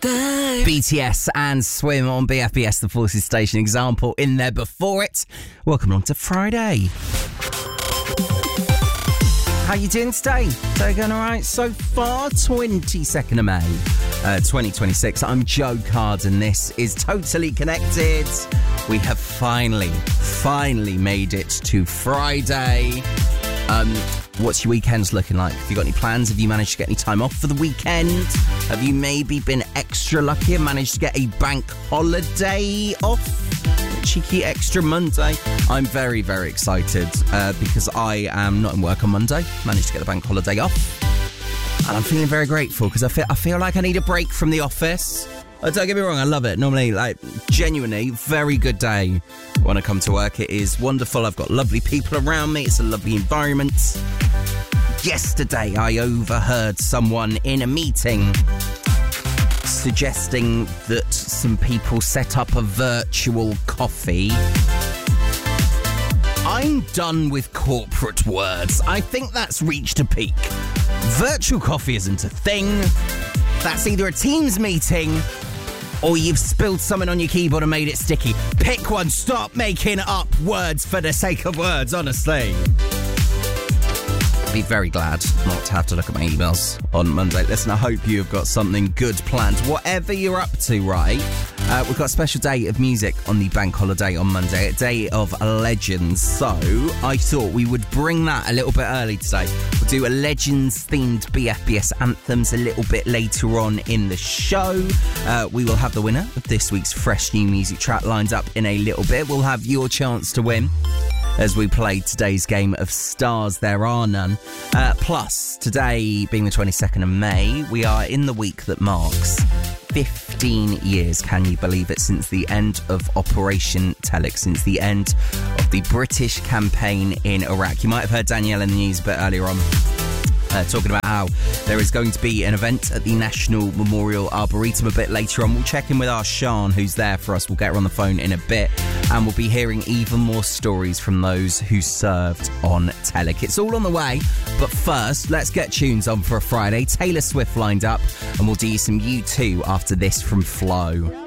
BTS and Swim on BFBS, the Forces Station. Example in there before it. Welcome along to Friday. How you doing today? Today going all right? So far, 22nd of May, 2026. I'm Joe Carden. This is Totally Connected. We have finally made it to Friday. What's your weekends looking like? Have you got any plans? Have you managed to get any time off for the weekend? Have you maybe been extra lucky and managed to get a bank holiday off? A cheeky extra Monday. I'm very, very excited because I am not in work on Monday. Managed to get the bank holiday off. And I'm feeling very grateful because I feel like I need a break from the office. Don't get me wrong, I love it. Normally, genuinely, very good day when I come to work. It is wonderful. I've got lovely people around me. It's a lovely environment. Yesterday, I overheard someone in a meeting suggesting that some people set up a virtual coffee. I'm done with corporate words. I think that's reached a peak. Virtual coffee isn't a thing. That's either a Teams meeting or you've spilled something on your keyboard and made it sticky. Pick one. Stop making up words for the sake of words, honestly. I'd be very glad not to have to look at my emails on Monday. Listen, I hope you've got something good planned. Whatever you're up to, right? We've got a special day of music on the bank holiday on Monday, a day of legends. So I thought we would bring that a little bit early today. We'll do a legends-themed BFBS anthems a little bit later on in the show. We will have the winner of this week's fresh new music track lined up in a little bit. We'll have your chance to win as we play today's game of Stars There Are None. Plus, today being the 22nd of May, we are in the week that marks 15 years, can you believe it, since the end of Operation Telex, since the end of the British campaign in Iraq. You might have heard Danielle in the news a bit earlier on. Talking about how there is going to be an event at the National Memorial Arboretum a bit later on. We'll check in with our Sian, who's there for us. We'll get her on the phone in a bit, and we'll be hearing even more stories from those who served on Telek. It's all on the way, but first, let's get tunes on for a Friday. Taylor Swift lined up, and we'll do some U2 after this from Flow.